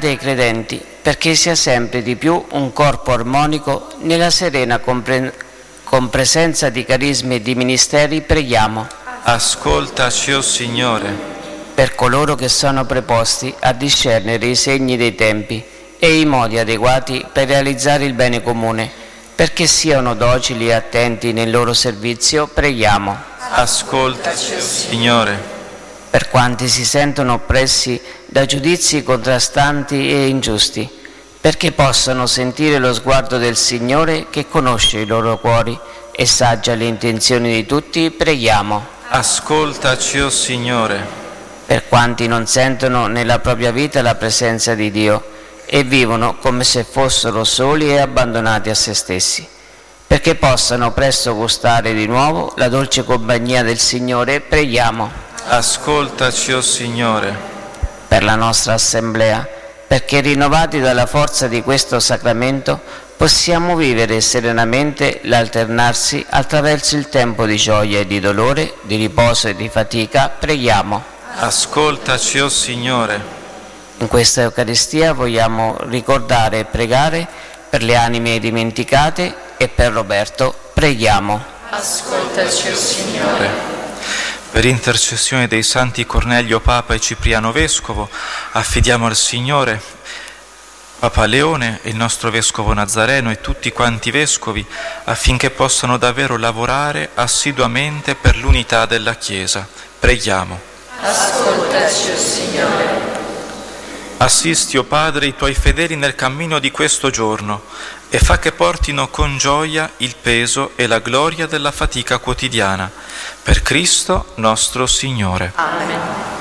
dei credenti, perché sia sempre di più un corpo armonico nella serena compresenza di carismi e di ministeri, preghiamo. Ascoltaci, o Signore. Per coloro che sono preposti a discernere i segni dei tempi e i modi adeguati per realizzare il bene comune, perché siano docili e attenti nel loro servizio, preghiamo. Ascoltaci, o Signore. Per quanti si sentono oppressi da giudizi contrastanti e ingiusti, perché possano sentire lo sguardo del Signore che conosce i loro cuori e saggia le intenzioni di tutti, preghiamo. Ascoltaci, o Signore. Per quanti non sentono nella propria vita la presenza di Dio e vivono come se fossero soli e abbandonati a se stessi, perché possano presto gustare di nuovo la dolce compagnia del Signore, preghiamo. Ascoltaci, o Signore. Per la nostra assemblea, perché rinnovati dalla forza di questo sacramento possiamo vivere serenamente l'alternarsi attraverso il tempo di gioia e di dolore, di riposo e di fatica, preghiamo. Ascoltaci, o Signore. In questa Eucaristia vogliamo ricordare e pregare per le anime dimenticate e per Roberto, preghiamo. Ascoltaci, o Signore. Per intercessione dei santi Cornelio Papa e Cipriano Vescovo, affidiamo al Signore Papa Leone e il nostro Vescovo Nazareno e tutti quanti Vescovi, affinché possano davvero lavorare assiduamente per l'unità della Chiesa. Preghiamo. Ascoltaci, o Signore. Assisti, o Padre, i Tuoi fedeli nel cammino di questo giorno e fa che portino con gioia il peso e la gloria della fatica quotidiana. Per Cristo nostro Signore. Amen.